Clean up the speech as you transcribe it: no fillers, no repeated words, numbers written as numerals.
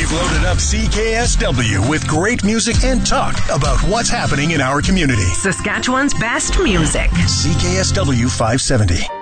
We've loaded up CKSW with great music and talk about what's happening in our community. Saskatchewan's best music. CKSW 570.